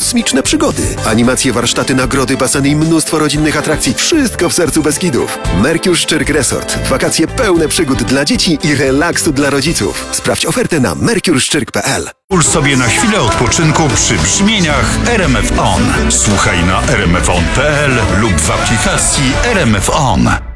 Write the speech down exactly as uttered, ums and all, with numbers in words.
kosmiczne przygody. Animacje, warsztaty, nagrody, baseny i mnóstwo rodzinnych atrakcji. Wszystko w sercu Beskidów. Merkur Szczyrk Resort. Wakacje pełne przygód dla dzieci i relaksu dla rodziców. Sprawdź ofertę na merkur szczyrk kropka p l. Puść sobie na chwilę odpoczynku przy brzmieniach R M F On. Słuchaj na r m f on kropka p l lub w aplikacji R M F On.